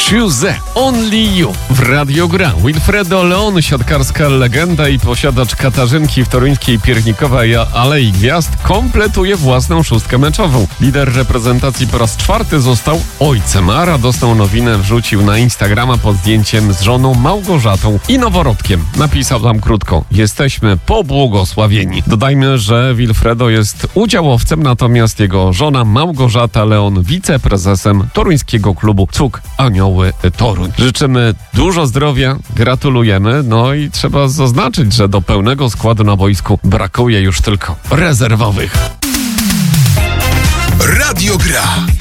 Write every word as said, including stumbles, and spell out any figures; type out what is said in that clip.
Choose Only You w Radio Gra. Wilfredo Leon, siatkarska legenda i posiadacz Katarzynki w toruńskiej Piernikowej Alei Gwiazd, kompletuje własną szóstkę meczową. Lider reprezentacji po raz czwarty został ojcem, a radosną nowinę wrzucił na Instagrama pod zdjęciem z żoną Małgorzatą i noworodkiem. Napisał tam krótko: jesteśmy pobłogosławieni. Dodajmy, że Wilfredo jest udziałowcem, natomiast jego żona Małgorzata Leon wiceprezesem toruńskiego klubu Cuk Anioły Toruń. Życzymy dużo zdrowia, gratulujemy, no i trzeba zaznaczyć, że do pełnego składu na boisku brakuje już tylko rezerwowych. Radio Gra.